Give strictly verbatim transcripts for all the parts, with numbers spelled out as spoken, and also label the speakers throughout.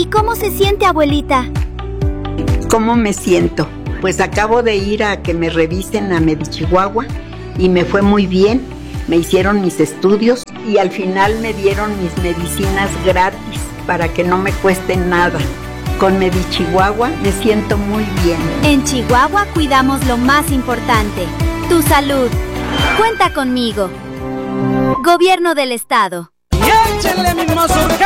Speaker 1: cómo se siente, abuelita?
Speaker 2: ¿Cómo me siento? Pues acabo de ir a que me revisen a Medichihuahua y me fue muy bien. Me hicieron mis estudios y al final me dieron mis medicinas gratis para que no me cuesten nada. Con Medichihuahua me siento muy bien.
Speaker 1: En Chihuahua cuidamos lo más importante, tu salud. Cuenta conmigo. Gobierno del Estado.
Speaker 3: ¡Y échenle mis mazorqueros!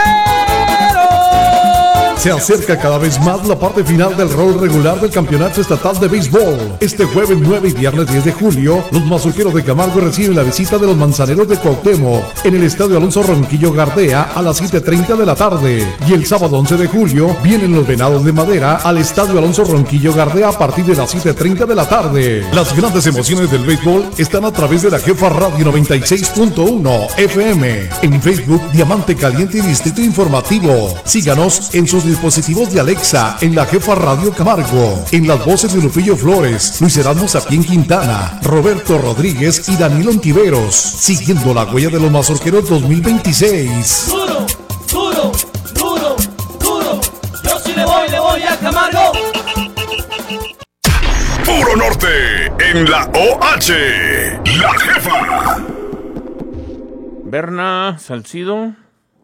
Speaker 4: Se acerca cada vez más la parte final del rol regular del Campeonato Estatal de Béisbol. Este jueves nueve y viernes diez de julio, los mazorqueros de Camargo reciben la visita de los manzaneros de Cuauhtémoc en el Estadio Alonso Ronquillo Gardea a las siete treinta de la tarde. Y el sábado once de julio, vienen los Venados de Madera al Estadio Alonso Ronquillo Gardea a partir de las siete treinta de la tarde. Las grandes emociones del béisbol están a través de la Jefa Radio noventa y seis punto uno F M. En Facebook, Diamante Caliente y Distrito Informativo. Síganos en sus dispositivos de Alexa en la Jefa Radio Camargo. En las voces de Lupillo Flores, Luis Erasmo Sapien Quintana, Roberto Rodríguez y Danilo Ontiveros. Siguiendo la huella de los mazorqueros dos mil veintiséis.
Speaker 3: Duro, duro, duro, duro. Yo sí le voy, le voy a Camargo.
Speaker 5: Puro Norte en la O H. La Jefa.
Speaker 6: Berna Salcido.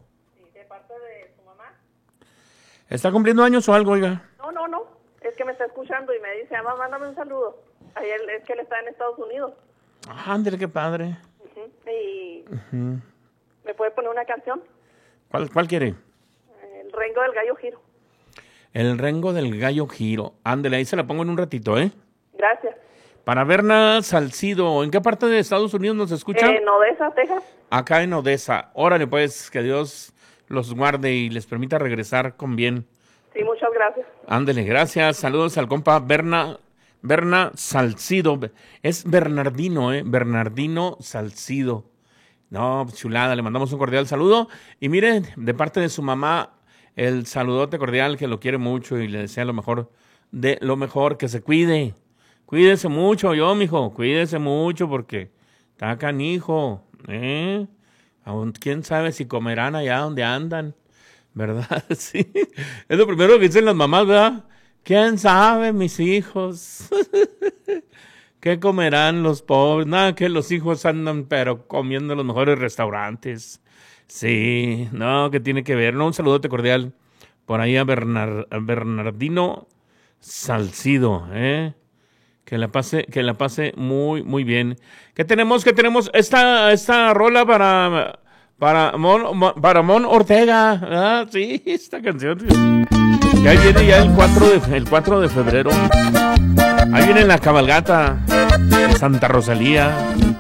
Speaker 6: ¿Está cumpliendo años o algo, oiga?
Speaker 7: No, no, no. Es que me está escuchando y me dice, mamá, mándame un saludo. Ayer es que él está en Estados Unidos.
Speaker 6: Ah, ándale, qué padre.
Speaker 7: Uh-huh. Y
Speaker 6: uh-huh.
Speaker 7: ¿Me puede poner una canción?
Speaker 6: ¿Cuál, cuál quiere?
Speaker 7: El Rengo del Gallo Giro.
Speaker 6: El Rengo del Gallo Giro. Ándale, ahí se la pongo en un ratito, ¿eh?
Speaker 7: Gracias.
Speaker 6: Para Berna Salcido, ¿en qué parte de Estados Unidos nos escuchan?
Speaker 7: En Odessa, Texas.
Speaker 6: Acá en Odessa. Órale, pues, que Dios los guarde y les permita regresar con bien.
Speaker 7: Sí, muchas gracias.
Speaker 6: Ándele, gracias. Saludos al compa Berna, Berna Salcido. Es Bernardino, ¿eh? Bernardino Salcido. No, chulada, le mandamos un cordial saludo. Y miren, de parte de su mamá, el saludote cordial, que lo quiere mucho y le desea lo mejor, de lo mejor, que se cuide. Cuídese mucho, yo, mijo, cuídese mucho porque está canijo, ¿eh? Aún quién sabe si comerán allá donde andan, ¿verdad? Sí. Es lo primero que dicen las mamás, ¿verdad? ¿Quién sabe, mis hijos? ¿Qué comerán los pobres? Nada, que los hijos andan, pero comiendo en los mejores restaurantes. Sí, no, que tiene que ver. No, un saludote cordial por ahí a, Bernard, a Bernardino Salcido, ¿eh? Que la pase, que la pase muy, muy bien. ¿Qué tenemos? ¿Qué tenemos? Esta, esta rola para, para Mon, para Mon Ortega, ¿verdad? Sí, esta canción. Ya viene ya el cuatro de, el cuatro de febrero. Ahí viene la cabalgata de Santa Rosalía.